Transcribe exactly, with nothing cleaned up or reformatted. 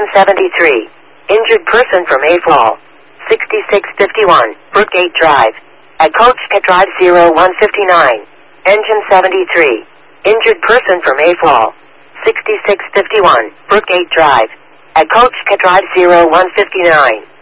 Engine seventy-three. Injured person from A F O L. sixty-six fifty-one, Brookgate Drive. At Coach Cat Drive zero one fifty-nine. Engine seventy-three. Injured person from A F O L. sixty-six fifty-one, Brookgate Drive. At Coach Cat Drive zero one fifty-nine.